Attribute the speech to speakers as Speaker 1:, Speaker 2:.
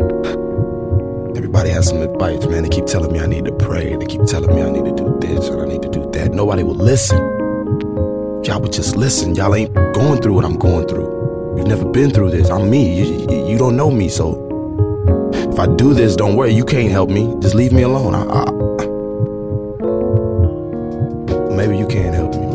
Speaker 1: Everybody has some advice, man. They keep telling me I need to pray. They keep telling me I need to do this and I need to do that. Nobody will listen. If y'all would just listen, y'all ain't going through what I'm going through. You've never been through this. I'm me. You don't know me, so if I do this, don't worry. You can't help me. Just leave me alone. Maybe you can't help me, man.